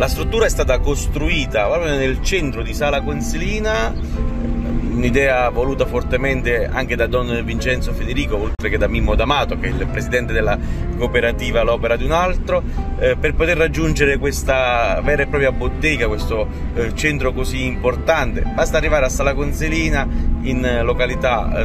La struttura è stata costruita proprio nel centro di Sala Consilina, un'idea voluta fortemente anche da Don Vincenzo Federico, oltre che da Mimmo D'Amato, che è il presidente della cooperativa L'Opera di un Altro, per poter raggiungere questa vera e propria bottega, questo centro così importante. Basta arrivare a Sala Consilina in località